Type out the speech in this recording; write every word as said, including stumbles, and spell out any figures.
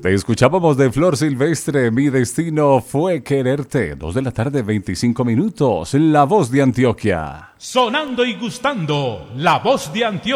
Te escuchábamos de Flor Silvestre, Mi Destino Fue Quererte. Dos de la tarde, veinticinco minutos. La Voz de Antioquia. Sonando y gustando, La Voz de Antioquia.